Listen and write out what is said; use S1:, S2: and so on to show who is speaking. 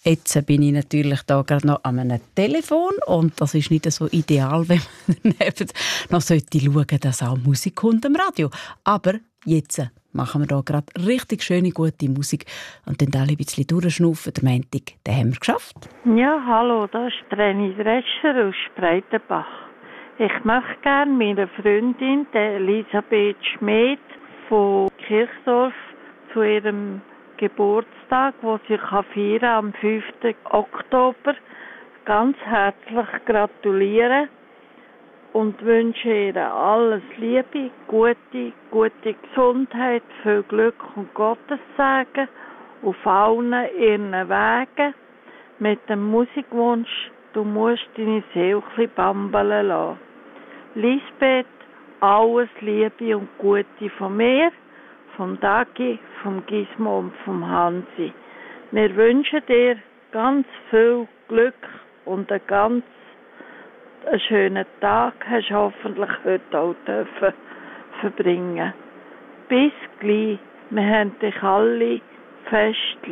S1: Jetzt bin ich natürlich da gerade noch an einem Telefon und das ist nicht so ideal, wenn man daneben noch sollte schauen, dass auch Musik kommt am Radio. Aber jetzt machen wir da gerade richtig schöne, gute Musik und dann alle ein bisschen durchschnaufen. Der Montag, den haben wir geschafft.
S2: Ja, hallo, das ist Renny Drescher aus Spreitenbach. Ich möchte gerne meiner Freundin, der Elisabeth Schmid von Kirchdorf, zu ihrem Geburtstag, wo sie feiern am 5. Oktober, ganz herzlich gratulieren und wünsche ihr alles Liebe, gute Gesundheit, viel Glück und Gottessegen auf allen ihren Wegen mit dem Musikwunsch, du musst deine Seele bambeln lassen. Lisbeth, alles Liebe und Gute von mir, vom Dagi, vom Gizmo und vom Hansi. Wir wünschen dir ganz viel Glück und einen schönen Tag. Hast du hoffentlich heute auch dürfen verbringen. Bis gleich. Wir haben dich alle fest lieb.